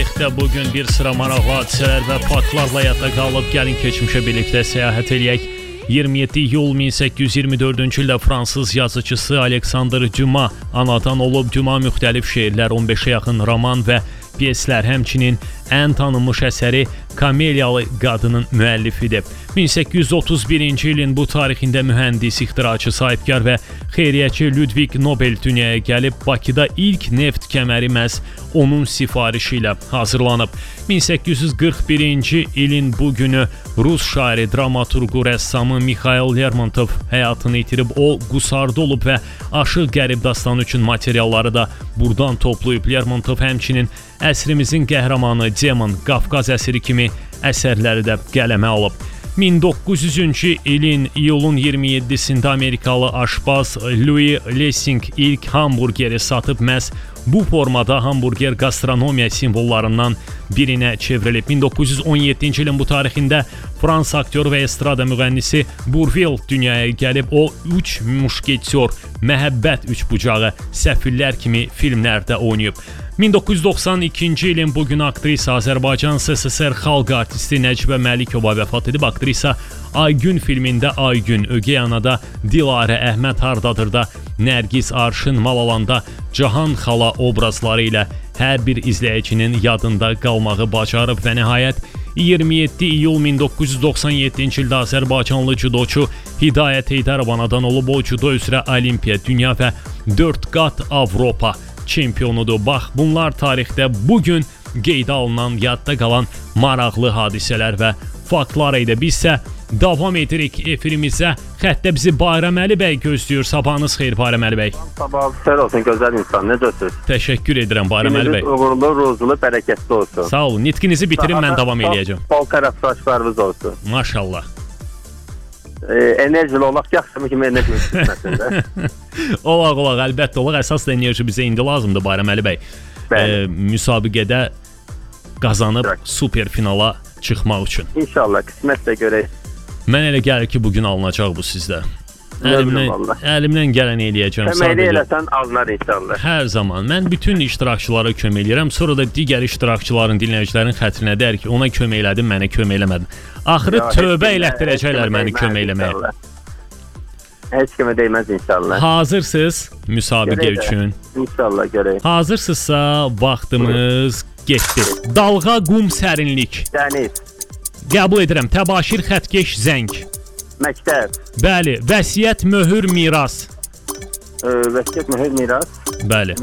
tarixdə bugün bir sıra maraqlı hadisələr və faktlarla yadda qalıb. Gəlin keçmişə birlikdə səyahət eləyək. 27 iyul 1824-cü ildə fransız yazıcısı Alexandre Dumas anadan olub. Dumas müxtəlif şeirlər, 15-ə yaxın roman və pyeslər, həmçinin ən tanınmış əsəri Kameliyalı qadının müəllifidir. 1831-ci ilin bu tarixində mühəndis, ixtiraçı, sahibkar və xeyriyyəçi Ludwig Nobel dünyaya gəlib. Bakıda ilk neft kəməri məhz onun sifarişi ilə hazırlanıb. 1841-ci ilin bu günü Rus şairi, dramaturqu, rəssamı Mikhail Lermontov həyatını itirib. O qusarda olub və Aşıq Qərib dastanı üçün materialları da buradan toplayıb. Lermontov həmçinin əsrimizin qəhrəmanı Demon, Qafqaz əsiri kimi əsərləri də qələmə alıb. 1900-cü ilin iyulun 27-sində Amerikalı aşpaz Louis Lessing ilk hamburgeri satıb. Məhz bu formada hamburger gastronomiya simvollarından birinə çevrilib. 1917-ci ilin bu tarixində Frans aktyoru və estrada müğənnisi Bourvil dünyaya gəlib. O, Üç Muşketyor, Məhəbbət üçbucağı, Səfillər kimi filmlərdə oynayıb. 1992-ci ilin bugün aktrisa Azərbaycan SSR xalq artisti Nəcibə Məlikova vəfat edib. Aktrisa Aygün filmində Aygün, Ögey Anada Dilarə, Əhməd Hardadırda Nərgiz, Arşın Malalanda Cahan xala obrazları ilə hər bir izləyicinin yadında qalmağı bacarıb və nəhayət 27 iyul 1997-ci ildə Azərbaycanlı judoçu Hidayət Heydərov anadan olub. O judo üzrə Olimpiya, dünya və 4 qat Avropa çempionudur. Bax, bunlar tarixdə bugün qeydə alınan, yadda qalan maraqlı hadisələr və faktlar idi. Biz isə davam edirik efirimizə. Xəttə bizi Bayram Əli bəy gözləyir. Sabahınız xeyir Bayram Əli bəy. Sabahınız xeyir olsun gözəl insan. Necəsiniz? Təşəkkür edirəm Bayram Əli bəy. Uğurlu, ruzlu, bərəkətli olsun. Sağ olun. Nitqinizi bitirin, mən davam eləyəcəm. Bol tərəfdaşlarınız olsun. Maşallah. Enerjili olaq, yaxşı kimi enerji düşməsində. olaq, əlbəttə olaq. Əsas da enerji bizə indi lazımdır Bayram Əli bəy. Müsabiqədə qazanıb super finala çıxmaq üçün. İnşallah, qismətlə görək. Mən elə gəlir ki, bugün alınacaq bu sizdə. Əlimdən gələni eləyəcəm. Köməkli eləsən alınar inşallah. Hər zaman. Mən bütün iştirakçılara kömək eləyirəm. Sonra da digər iştirakçıların, dinləyicilərin xətrinə deyər ki, ona kömək elədim, mənə kömək eləmədin. Axırı tövbə elətdirəcəklər məni kömək eləməyə. Heç kimə deyməz inşallah. Hazırsınız müsabiqə üçün? İnşallah görək. Hazırsınızsa vaxtımız getdi. Dalğa, qum, sərinlik. Dəniz. Qəbul edirəm. Təbaşir, xətkeş, zəng. Məktəb. Bəli. Vəsiyyət, möhür, miras. Vəsiyyət, möhür, miras. Bəli.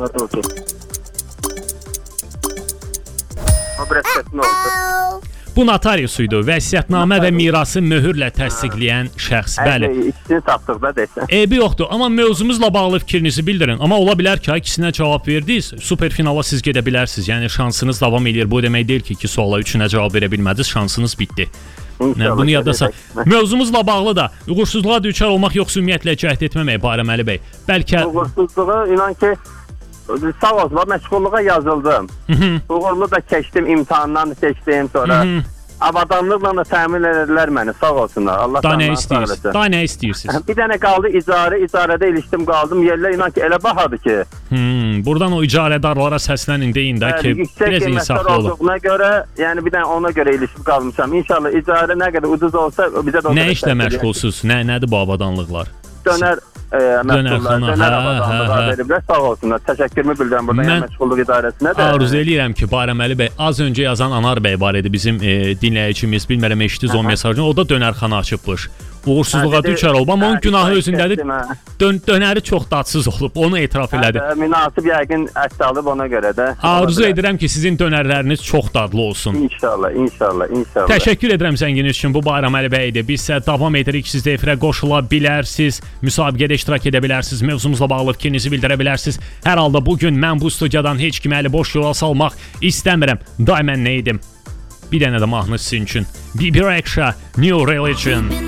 Bu notariusuydu. Vəsiyyətnamə və mirası möhürlə təsdiqləyən şəxs. Bəli. İkisini tapdıq da desən. Eybi yoxdur. Amma mövzumuzla bağlı fikrinizi bildirin. Amma ola bilər ki, ikisinə cavab verdiniz, super finala siz gedə bilərsiniz. Yəni şansınız davam edir. Bu demək deyil ki, 2 suala 3-ünə cavab verə bilmədiniz, şansınız bitdi. Bunu yadda mövzumuzla bağlı da uğursuzluğa düçar olmaq yoxsa ümumiyyətlə cəhd etməmək Bayram Əli bəy. Bəlkə uğursuzluğa inan ki sağ olsun, məşğulluğa yazıldım. Uğurlu da keçdim, imtahandan keçdim sonra. Avadanlıqla da təmin edilər məni, sağ olsunlar. Allah da nə istəyirsiniz? Da nə istəyirsiniz? Bir dənə qaldı icarədə ilişdim qaldım. Yerlər inan ki elə bahadır ki. Buradan o icarədarlara səslənin, deyin də ki, biraz insaflı olun. Olduğuna görə, yəni bir dənə ona görə ilişib qalmışam. İnşallah icarə nə qədər ucuz olsa bizə də o qədər. Nə işlə məşğulsuz? Nədir bu avadanlıqlar? Dönərxana veriblər, sağ olsunlar. Təşəkkürümü bildirəm buradan məşğulluq idarəsinə də. Arzu eləyirəm ki, Bayram Əli bəy, az öncə yazan Anar bəy var idi bizim dinləyicimiz, bilmərəm eşitdiniz o mesajını, o da dönərxana açıbmış. Uğursuzluğa düçar olub, amma onun günahı özündədir. Dönəri çox dadsız olub, onu etiraf elədi. Münasib yəqin ət alıb ona görə də. Arzu edirəm ki, sizin dönərləriniz çox dadlı olsun. İnşallah. Təşəkkür edirəm zənginiz üçün, bu Bayram Əli bəy idi. Biz isə davam edirik, siz də efirə qoşula bilərsiniz, müsabiqədə iştirak edə bilərsiniz, mövzumuzla bağlı fikrinizi bildirə bilərsiniz. Hər halda bugün mən bu studiyadan heç kimi əli boş yola salmaq istəmirəm. Daimən nə idim? Bir dənə də mahnı sizin üçün. BB Rexha, New Religion.